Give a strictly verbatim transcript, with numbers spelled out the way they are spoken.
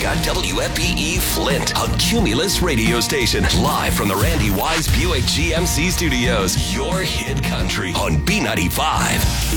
at W F P E Flint, a Cumulus radio station. Live from the Randy Wise Buick G M C studios. Your hit country on B ninety-five.